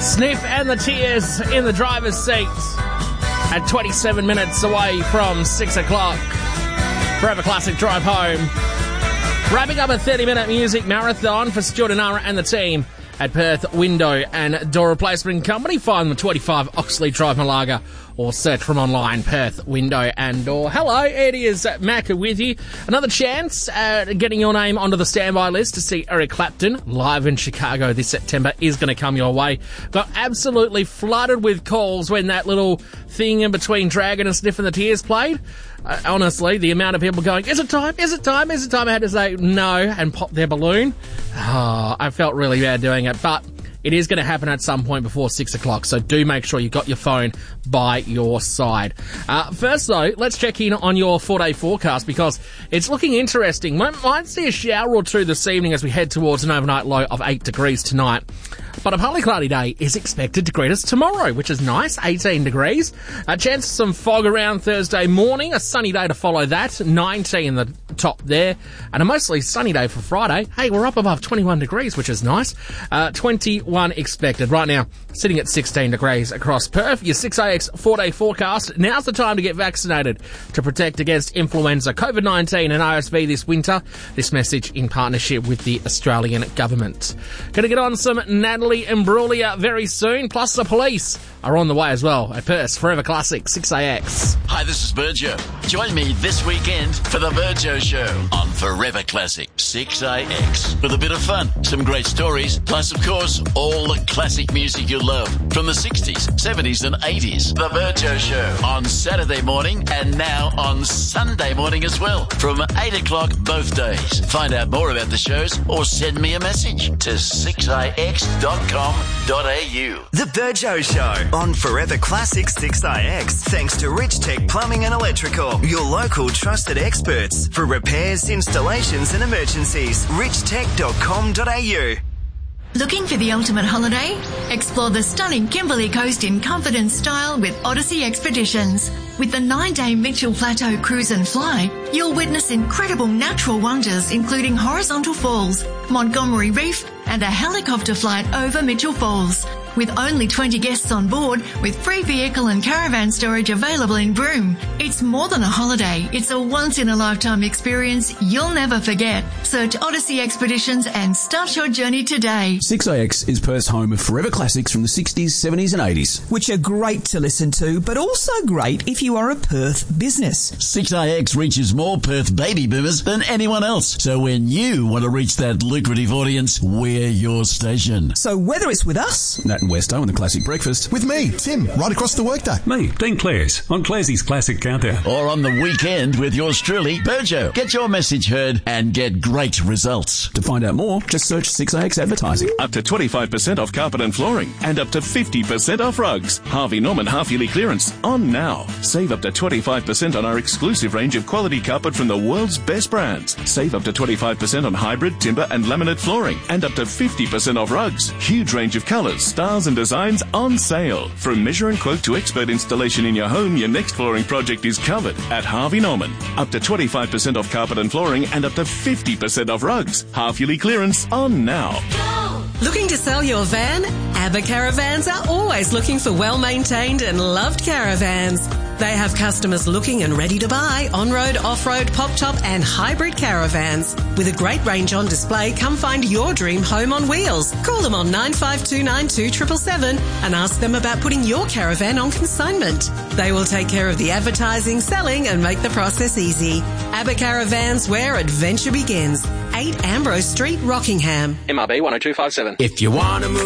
Sniff and the Tears in the driver's seat at 27 minutes away from 6 o'clock. Forever Classic Drive Home. Wrapping up a 30-minute music marathon for Stuart and Nara and the team at Perth Window and Door Replacement Company. Find them at 25 Oxley Drive, Malaga, or search from online, Perth Window and Door. Hello, it is Macca with you. Another chance at getting your name onto the standby list to see Eric Clapton live in Chicago this September is going to come your way. Got absolutely flooded with calls when that little thing in between Dragon and Sniff and the Tears played. Honestly, the amount of people going, is it time? Is it time? Is it time? I had to say no and pop their balloon. Oh, I felt really bad doing it, but it is going to happen at some point before 6 o'clock, so do make sure you've got your phone by your side. First, though, let's check in on your 4-day forecast because it's looking interesting. Might see a shower or two this evening as we head towards an overnight low of 8 degrees tonight. But a partly cloudy day is expected to greet us tomorrow, which is nice, 18 degrees. A chance of some fog around Thursday morning, a sunny day to follow that, 19 the top there, and a mostly sunny day for Friday. Hey, we're up above 21 degrees, which is nice. 21 expected. Right now, sitting at 16 degrees across Perth. Your 6AX 4-day forecast. Now's the time to get vaccinated to protect against influenza, COVID-19 and RSV this winter. This message in partnership with the Australian government. Going to get on some Natalie Imbruglia very soon, plus the police are on the way as well at Perth's Forever Classic 6AX. Hi, this is Virgio. Join me this weekend for the Virgio Show on Forever Classic 6AX with a bit of fun, some great stories, plus of course all the classic music you love from the 60s, 70s and 80s. The Virgio Show on Saturday morning and now on Sunday morning as well from 8 o'clock both days. Find out more about the shows or send me a message to 6ix.com.au. The Virgio Show on Forever Classic 6ix, thanks to Rich Tech Plumbing and Electrical, your local trusted experts for repairs, installations and emergencies. richtech.com.au. Looking for the ultimate holiday? Explore the stunning Kimberley Coast in comfort and style with Odyssey Expeditions. With the 9-day Mitchell Plateau Cruise and Fly, you'll witness incredible natural wonders including horizontal falls, Montgomery Reef and a helicopter flight over Mitchell Falls. With only 20 guests on board, with free vehicle and caravan storage available in Broome. It's more than a holiday, it's a once-in-a-lifetime experience you'll never forget. Search Odyssey Expeditions and start your journey today. 6AX is Perth's home of forever classics from the 60s, 70s and 80s. Which are great to listen to, but also great if you are a Perth business. 6AX reaches more Perth baby boomers than anyone else. So when you want to reach that lucrative audience, we're your station. So whether it's with us, Nat and Westo and the Classic Breakfast. With me, Tim, right across the workday. Me, Dean Clares, on Clarsey's Classic Countdown. Or on the weekend with yours truly, Virgio. Get your message heard and get great results. To find out more, just search 6AX Advertising. Up to 25% off carpet and flooring and up to 50% off rugs. Harvey Norman half-yearly clearance on now. Save up to 25% on our exclusive range of quality carpet from the world's best brands. Save up to 25% on hybrid, timber and laminate flooring and up to 50% off rugs. Huge range of colours, styles and designs on sale. From measure and quote to expert installation in your home, your next flooring project is covered at Harvey Norman. Up to 25% off carpet and flooring and up to 50% off rugs. Half-yearly clearance on now. Looking to sell your van? ABBA Caravans are always looking for well-maintained and loved caravans. They have customers looking and ready to buy on-road, off-road, pop-top and hybrid caravans. With a great range on display, come find your dream home on wheels. Call them on 95292777 and ask them about putting your caravan on consignment. They will take care of the advertising, selling and make the process easy. ABBA Caravans, where adventure begins. 8 Ambrose Street, Rockingham. MRB 10257. If you want to move